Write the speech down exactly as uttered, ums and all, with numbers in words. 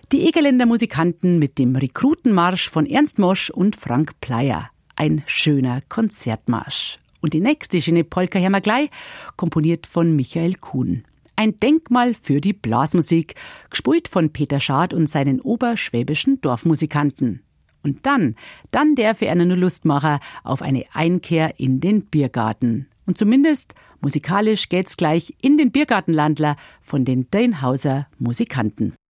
Die Egerländer Musikanten mit dem Rekrutenmarsch von Ernst Mosch und Frank Pleyer. Ein schöner Konzertmarsch. Und die nächste schöne Polka hören wir gleich, komponiert von Michael Kuhn. Ein Denkmal für die Blasmusik, gespielt von Peter Schad und seinen oberschwäbischen Dorfmusikanten. Und dann, dann darf er nur Lust machen auf eine Einkehr in den Biergarten. Und zumindest musikalisch geht's gleich in den Biergartenlandler von den Deinhauser Musikanten.